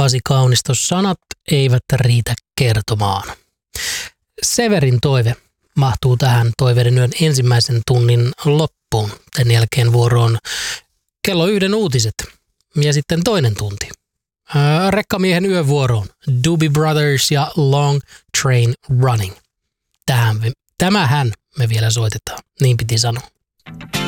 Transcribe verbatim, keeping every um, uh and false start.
Pasi Kauniston sanat eivät riitä kertomaan. Severin toive mahtuu tähän toiveiden yön ensimmäisen tunnin loppuun. Tämän jälkeen vuoroon kello yhden uutiset ja sitten toinen tunti. Ää, rekkamiehen yövuoroon Doobie Brothers ja Long Train Running. Tähän, tämähän me vielä soitetaan, niin piti sanoa.